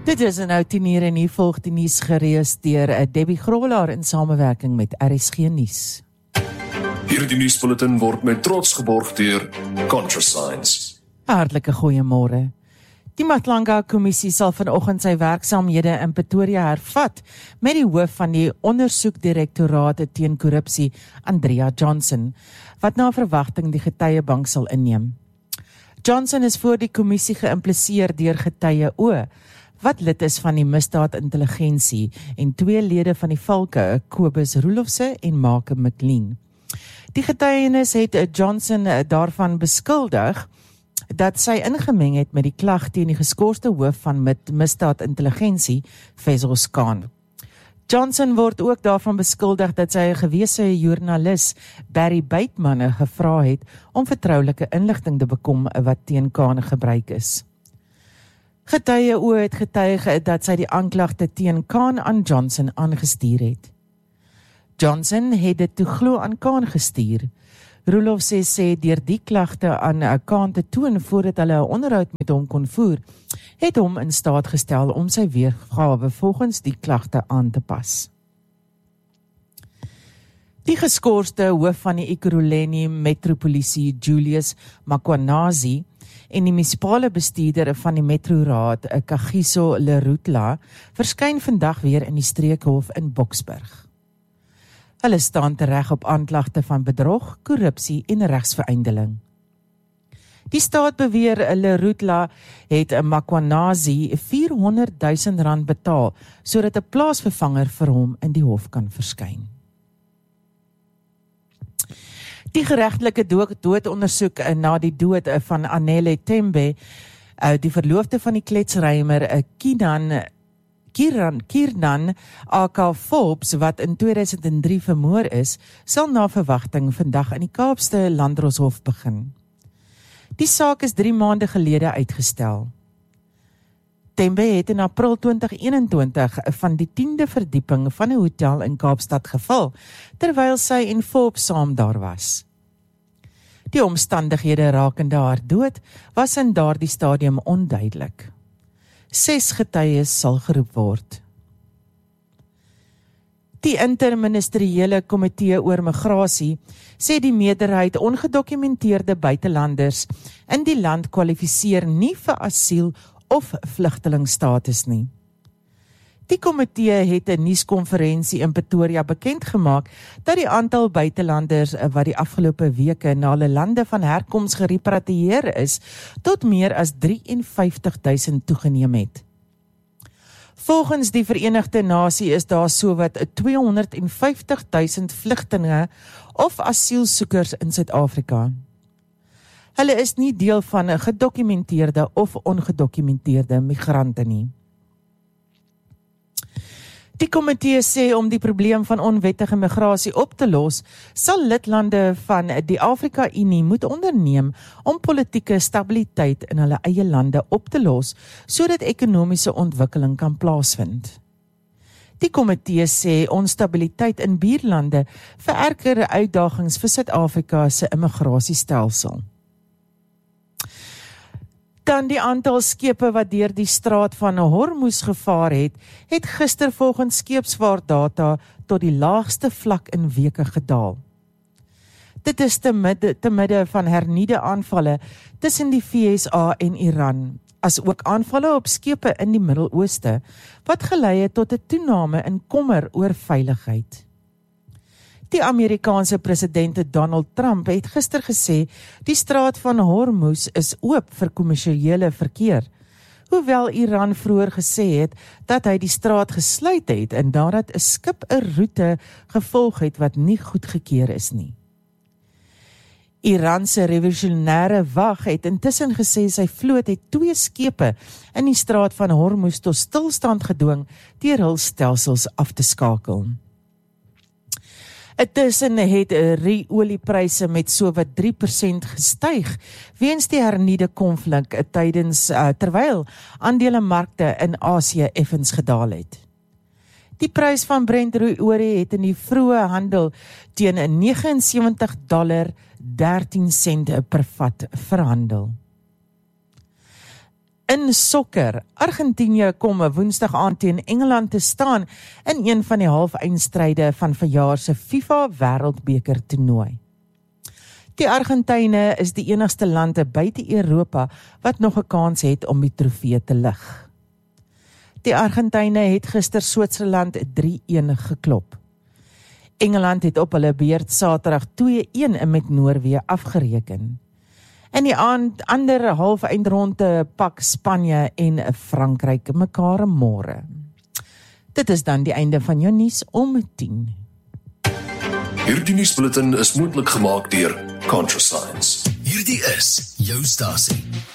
Dit is nou 10:00 en hier volg die nuus gelees deur Debbie Grolaar in samewerking met RSG Nuus. Hierdie nuusbulletin word met trots geborg deur ContraScience. Hartlike goeiemôre. Die Matlanga-kommissie sal vanoggend sy werksaamhede in Pretoria hervat met die hoof van die ondersoekdirektoraat teen korrupsie, Andrea Johnson, wat na verwagting die getuiebank sal inneem. Johnson is voor die kommissie geïmpliseer deur getuie O, wat lid is van die misdaadintelligensie en 2 lede van die valke, Kobus Roelofse en Make McLean. Die getuienis het Johnson daarvan beskuldig dat sy ingemeng het met die klag teen die geskorste hoof van misdaadintelligensie, Fezos Khan. Johnson word ook daarvan beskuldig dat sy 'n gewese joernalis, Barry Bateman, gevra het om vertroulike inligting te bekom wat teen Khan gebruik is. Getuie O het getuig dat sy die aanklagte teen Khan aan Johnson aangestuur het. Johnson het dit toe glo aan Khan gestuur. Roelof sê deur die klagte aan Khan te toon voordat hulle 'n onderhoud met hom kon voer, het hom in staat gestel om sy weergawe volgens die klagte aan te pas. Die geskorste hoof van die Ekurhuleni Metropolisie, Julius Makwanazi, en die munisipale bestuurder van die Metroraad, Kagiso Lerutla, verskyn vandag weer in die streekhof in Boksburg. Hulle staan tereg op aanklagte van bedrog, korrupsie en regsveredeling. Die staat beweer Lerutla het Makwanazi R400.000 betaal, sodat 'n plaasvervanger vir hom in die hof kan verskyn. Die geregtelike doodondersoek na die dood van Anele Tembe, die verloofde van die kletsrymer Kiernan A.K. Forbes, wat in 2003 vermoor is, sal na verwagting vandag in die Kaapse Landdroshof begin. Die saak is 3 maande gelede uitgestel. Tembe het in April 2021 van die 10de verdieping van 'n hotel in Kaapstad geval, terwyl sy en Forbes saam daar was. Die omstandighede rakende haar dood was in daardie stadium onduidelik. 6 getuies sal geroep word. Die interministeriële komitee oor migrasie sê die meerderheid ongedokumenteerde buitelanders in die land kwalifiseer nie vir asiel of vlugtelingstatus nie. Die komitee het 'n nuuskonferensie in Pretoria bekend gemaak dat die aantal buitelanders wat die afgelope weke na hulle lande van herkoms gerepatrieer is, tot meer as 53.000 toegeneem het. Volgens die Verenigde Nasie is daar sowat 250.000 vlugtelinge of asielsoekers in Suid-Afrika. Hulle is nie deel van 'n gedokumenteerde of ongedokumenteerde migrante nie. Die komitee sê om die probleem van onwettige migrasie op te los, sal lidlande van die Afrika-Unie moet onderneem om politieke stabiliteit in hulle eie lande op te los, sodat ekonomiese ontwikkeling kan plaasvind. Die komitee sê onstabiliteit in buurlande vererger uitdagings vir Suid-Afrika se immigrasiestelsel. Dan die aantal skepe wat deur die straat van Hormuz gevaar het gister volgens skeepsvaartdata tot die laagste vlak in weke gedaal. Dit is te midde van hernieude aanvalle tussen die VSA en Iran, as ook aanvalle op skepe in die Midde-Ooste, wat gelei het tot 'n toename in kommer oor veiligheid. Die Amerikaanse president Donald Trump het gister gesê die straat van Hormuz is oop vir kommersiële verkeer, hoewel Iran vroeër gesê het dat hy die straat gesluit het en nadat 'n skip 'n roete gevolg het wat nie goedgekeur is nie. Iran se revolusionêre wag het intussen gesê sy vloot het 2 skepe in die straat van Hormuz tot stilstand gedwing deur hul stelsels af te skakel. Intussen het oliepryse met sowat 3% gestyg weens die hernieude konflik terwyl aandelemarkte in Asië effens gedaal het. Die prys van Brent-olie het in die vroeë handel teen $79.13 per vat verhandel. In sokker, Argentinië kom Woensdag aand teen Engeland te staan in een van die halfeindstryde van verjaar se FIFA Wêreldbeker toernooi. Die Argentyne is die enigste land buite Europa wat nog 'n kans het om die trofee te lig. Die Argentyne het gister Switserland 3-1 geklop. Engeland het op hulle beurt Saterdag 2-1 met Noorwe afgereken. In die ander halfeindronde pak Spanje en Frankryk mekaar môre. Dit is dan die einde van jou nuus om 10. Hierdie nuusbulletin is moontlik gemaak deur ContraScience. Hierdie is jou stasie.